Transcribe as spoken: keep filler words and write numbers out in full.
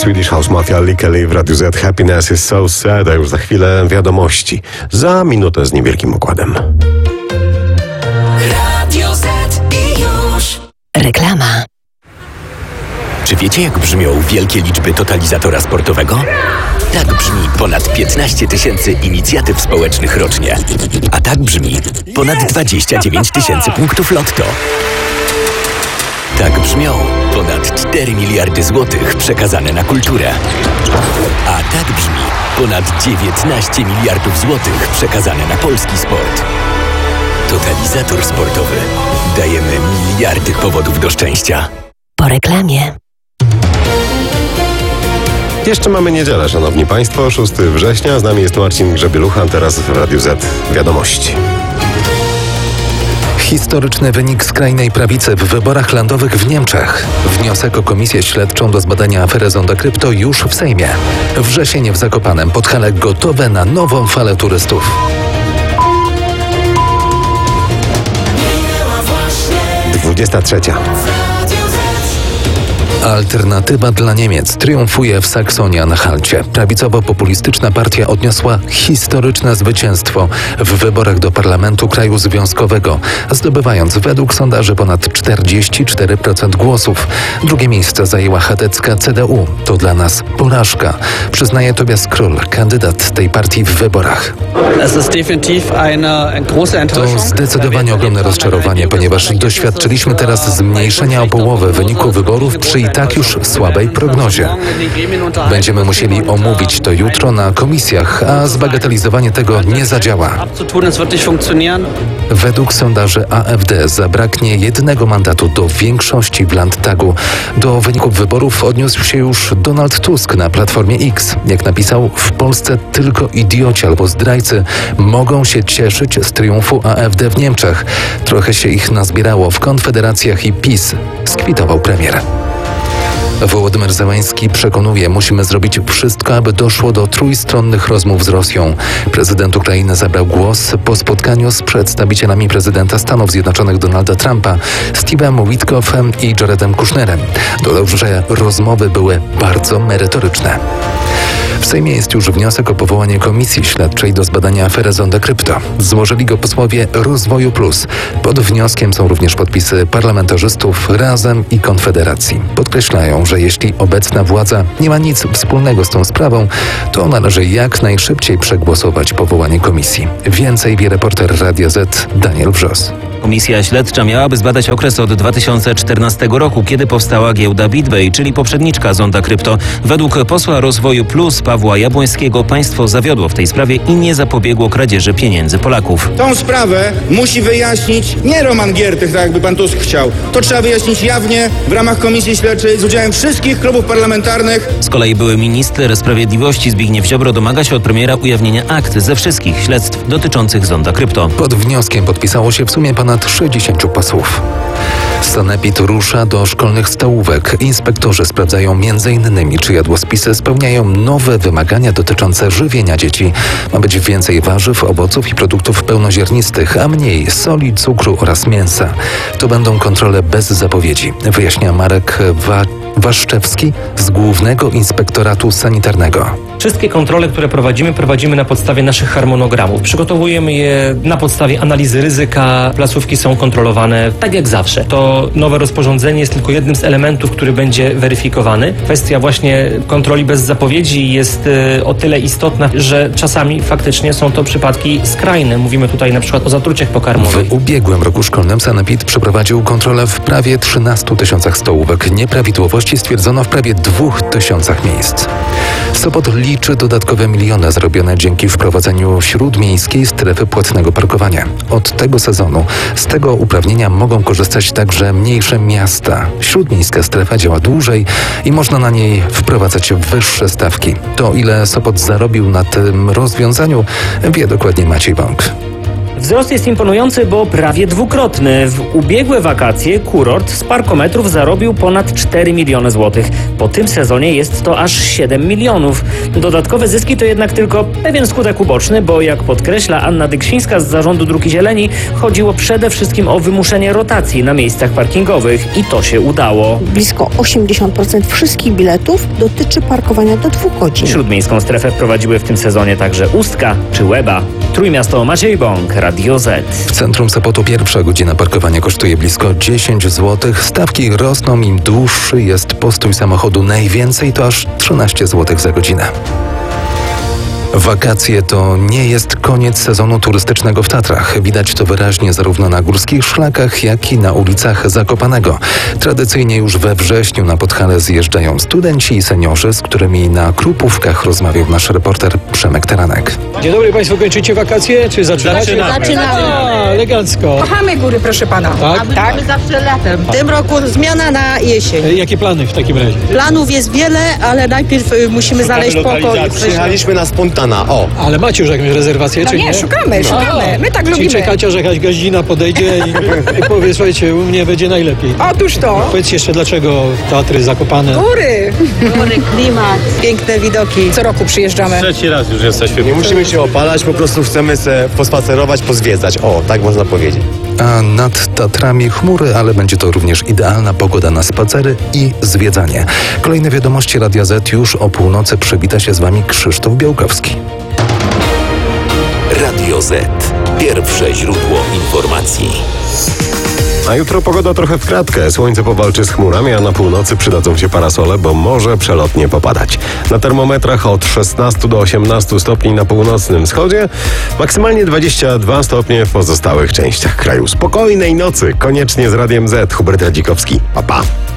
Swedish House Mafia, Lee Kelly w Radiu Z. Happiness is so sad, a już za chwilę wiadomości. Za minutę z niewielkim okładem. Radio Z i już. Reklama. Czy wiecie, jak brzmią wielkie liczby totalizatora sportowego? Tak brzmi ponad piętnaście tysięcy inicjatyw społecznych rocznie. A tak brzmi ponad dwadzieścia dziewięć tysięcy punktów lotto. Tak brzmią ponad cztery miliardy złotych przekazane na kulturę. A tak brzmi ponad dziewiętnaście miliardów złotych przekazane na polski sport. Totalizator sportowy. Dajemy miliardy powodów do szczęścia. Po reklamie. Jeszcze mamy niedzielę, szanowni państwo, szóstego września. Z nami jest Marcin Grzebielucha, teraz w Radiu Z wiadomości. Historyczny wynik skrajnej prawicy w wyborach landowych w Niemczech. Wniosek o komisję śledczą do zbadania afery Zonda Krypto już w Sejmie. Wrzesień w Zakopanem, Podhale gotowe na nową falę turystów. dwudziesta trzecia. Alternatywa dla Niemiec triumfuje w Saksonii-Anhalcie. Prawicowo-populistyczna partia odniosła historyczne zwycięstwo w wyborach do parlamentu kraju związkowego, zdobywając według sondaży ponad czterdzieści cztery procent głosów. Drugie miejsce zajęła chadecka C D U. To dla nas porażka, przyznaje Tobias Król, kandydat tej partii w wyborach. To zdecydowanie ogromne rozczarowanie, ponieważ doświadczyliśmy teraz zmniejszenia o połowę wyniku wyborów przy i tak już słabej prognozie. Będziemy musieli omówić to jutro na komisjach, a zbagatelizowanie tego nie zadziała. Według sondaży A F D zabraknie jednego mandatu do większości w Landtagu. Do wyników wyborów odniósł się już Donald Tusk na Platformie X. Jak napisał, w Polsce tylko idioci albo zdrajcy mogą się cieszyć z triumfu A F D w Niemczech. Trochę się ich nazbierało w Konfederacjach i PiS, skwitował premier. Wołodymyr Zełański przekonuje, musimy zrobić wszystko, aby doszło do trójstronnych rozmów z Rosją. Prezydent Ukrainy zabrał głos po spotkaniu z przedstawicielami prezydenta Stanów Zjednoczonych Donalda Trumpa, Steve'em Witkoffem i Jaredem Kushnerem. Dodał, że rozmowy były bardzo merytoryczne. W Sejmie jest już wniosek o powołanie komisji śledczej do zbadania afery Zonda Krypto. Złożyli go posłowie Rozwoju Plus. Pod wnioskiem są również podpisy parlamentarzystów Razem i Konfederacji. Podkreślają, że jeśli obecna władza nie ma nic wspólnego z tą sprawą, to należy jak najszybciej przegłosować powołanie komisji. Więcej wie reporter Radia Z Daniel Wrzos. Komisja śledcza miałaby zbadać okres od dwa tysiące czternastego roku, kiedy powstała giełda BitBay, czyli poprzedniczka Zonda Krypto. Według posła Rozwoju Plus Pawła Jabłońskiego państwo zawiodło w tej sprawie i nie zapobiegło kradzieży pieniędzy Polaków. Tą sprawę musi wyjaśnić nie Roman Giertych, tak jakby pan Tusk chciał. To trzeba wyjaśnić jawnie w ramach komisji śledczej z udziałem wszystkich klubów parlamentarnych. Z kolei były minister sprawiedliwości Zbigniew Ziobro domaga się od premiera ujawnienia akt ze wszystkich śledztw dotyczących Zonda Krypto. Pod wnioskiem podpisało się w sumie ponad sześćdziesięciu posłów. Sanepid rusza do szkolnych stołówek. Inspektorzy sprawdzają między innymi, czy jadłospisy spełniają nowe wymagania dotyczące żywienia dzieci. Ma być więcej warzyw, owoców i produktów pełnoziarnistych, a mniej soli, cukru oraz mięsa. To będą kontrole bez zapowiedzi, wyjaśnia Marek Wa- Waszczewski z Głównego Inspektoratu Sanitarnego. Wszystkie kontrole, które prowadzimy, prowadzimy na podstawie naszych harmonogramów. Przygotowujemy je na podstawie analizy ryzyka. Placówki są kontrolowane tak jak zawsze. To nowe rozporządzenie jest tylko jednym z elementów, który będzie weryfikowany. Kwestia właśnie kontroli bez zapowiedzi jest y, o tyle istotna, że czasami faktycznie są to przypadki skrajne. Mówimy tutaj na przykład o zatruciach pokarmowych. W ubiegłym roku szkolnym Sanepid przeprowadził kontrolę w prawie trzynastu tysiącach stołówek. Nieprawidłowości stwierdzono w prawie dwóch tysiącach miejsc. Sopot liczy dodatkowe miliony zarobione dzięki wprowadzeniu śródmiejskiej strefy płatnego parkowania. Od tego sezonu z tego uprawnienia mogą korzystać także mniejsze miasta. Śródmiejska strefa działa dłużej i można na niej wprowadzać wyższe stawki. To ile Sopot zarobił na tym rozwiązaniu, wie dokładnie Maciej Bąk. Wzrost jest imponujący, bo prawie dwukrotny. W ubiegłe wakacje kurort z parkometrów zarobił ponad cztery miliony złotych. Po tym sezonie jest to aż siedem milionów. Dodatkowe zyski to jednak tylko pewien skutek uboczny, bo jak podkreśla Anna Dyksińska z Zarządu Dróg i Zieleni, chodziło przede wszystkim o wymuszenie rotacji na miejscach parkingowych i to się udało. Blisko osiemdziesiąt procent wszystkich biletów dotyczy parkowania do dwóch godzin. Śródmiejską strefę wprowadziły w tym sezonie także Ustka czy Łeba. Trójmiasto, Maciej Bąk, Radio Z. W centrum Sopotu pierwsza godzina parkowania kosztuje blisko dziesięć złotych. Stawki rosną, im dłuższy jest postój samochodu. Najwięcej to aż trzynaście złotych za godzinę. Wakacje to nie jest koniec sezonu turystycznego w Tatrach. Widać to wyraźnie zarówno na górskich szlakach, jak i na ulicach Zakopanego. Tradycyjnie już we wrześniu na Podhale zjeżdżają studenci i seniorzy, z którymi na Krupówkach rozmawiał nasz reporter Przemek Taranek. Dzień dobry Państwo, kończycie wakacje, czy zaczynacie? Zaczynamy. A, elegancko. Kochamy góry, proszę pana. Tak? Tak. Zawsze latem. W tym roku zmiana na jesień. E, Jakie plany w takim razie? Planów jest wiele, ale najpierw y, musimy znaleźć pokój. Przyjechaliśmy na spontana, o. Ale macie już jakąś rezerwację, No czy nie? nie, szukamy, szukamy. My tak Czyli lubimy. czekacie, aż jakaś gaździna podejdzie i, i powie, słuchajcie, u mnie będzie najlepiej. Otóż to. Powiedzcie jeszcze, dlaczego Tatry Zakopane? Góry. Góry, klimat. Piękne widoki. Co roku przyjeżdżamy. Trzeci raz już jesteśmy. Nie musimy się opalać, po prostu chcemy se pospacerować, pozwiedzać. O, tak można powiedzieć. A nad Tatrami chmury, ale będzie to również idealna pogoda na spacery i zwiedzanie. Kolejne wiadomości Radia Z już o północy. Przywita się z Wami Krzysztof Białkowski. Radio Z. Pierwsze źródło informacji. A jutro pogoda trochę w kratkę. Słońce powalczy z chmurami, a na północy przydadzą się parasole, bo może przelotnie popadać. Na termometrach od szesnastu do osiemnastu stopni na północnym wschodzie, maksymalnie dwadzieścia dwa stopnie w pozostałych częściach kraju. Spokojnej nocy, koniecznie z Radiem Z. Hubert Radzikowski. Pa, pa.